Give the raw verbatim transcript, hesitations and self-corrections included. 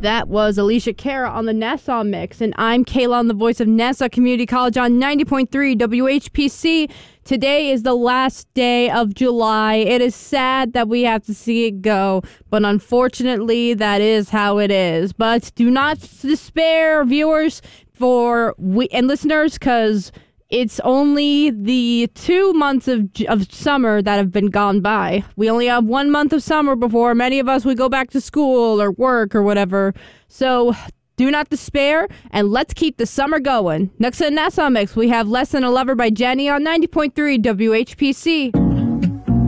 That was Alicia Cara on the Nassau Mix, and I'm Kayla on the voice of Nassau Community College on ninety point three W H P C. Today is the last day of July. It is sad that we have to see it go, but unfortunately, that is how it is. But do not despair, viewers for we and listeners, because it's only the two months of of summer that have been gone by. We only have one month of summer before many of us would go back to school or work or whatever. So do not despair, and let's keep the summer going. Next to the Nassau Mix, we have Less Than a Lover by Jenny on ninety point three W H P C.